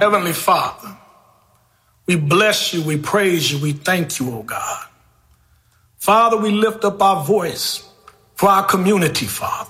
Heavenly Father, we bless you, we praise you, we thank you, oh God. Father, we lift up our voice for our community, Father.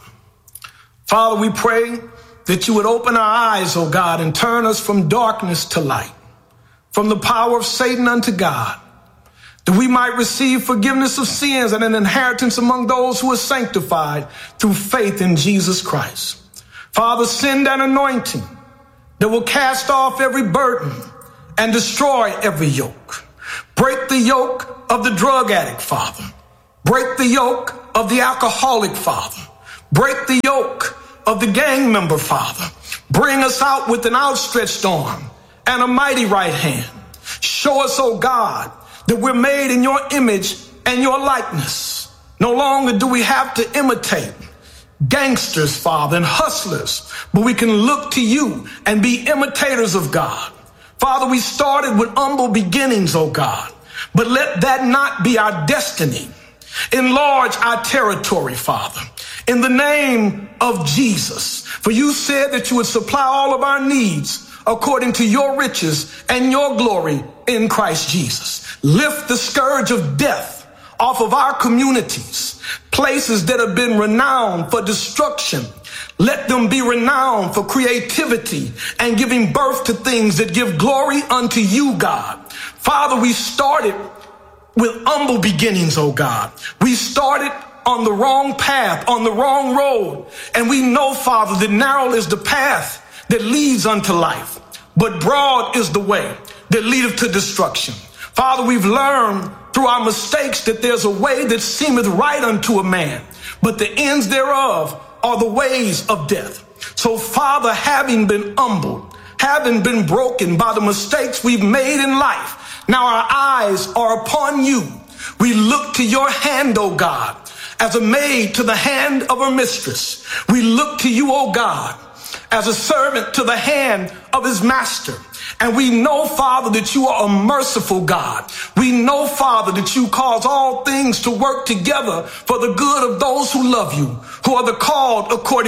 Father, we pray that you would open our eyes, oh God, and turn us from darkness to light, from the power of Satan unto God, that we might receive forgiveness of sins and an inheritance among those who are sanctified through faith in Jesus Christ. Father, send an anointing that will cast off every burden and destroy every yoke. Break the yoke of the drug addict, Father. Break the yoke of the alcoholic, Father. Break the yoke of the gang member, Father. Bring us out with an outstretched arm and a mighty right hand. Show us, oh God, that we're made in your image and your likeness. No longer do we have to imitate gangsters, Father, and hustlers, but we can look to you and be imitators of God. Father, we started with humble beginnings, oh God, but let that not be our destiny. Enlarge our territory, Father, in the name of Jesus. For you said that you would supply all of our needs according to your riches and your glory in Christ Jesus. Lift the scourge of death off of our communities, places that have been renowned for destruction. Let them be renowned for creativity and giving birth to things that give glory unto you, God. Father, we started with humble beginnings, oh God. We started on the wrong path, on the wrong road. And we know, Father, that narrow is the path that leads unto life, but broad is the way that leadeth to destruction. Father, we've learned through our mistakes that there's a way that seemeth right unto a man, but the ends thereof are the ways of death. So, Father, having been humbled, having been broken by the mistakes we've made in life, now our eyes are upon you. We look to your hand, O God, as a maid to the hand of her mistress. We look to you, O God, as a servant to the hand of his master. And we know, Father, that you are a merciful God. We know, Father, that you cause all things to work together for the good of those who love you, who are the called according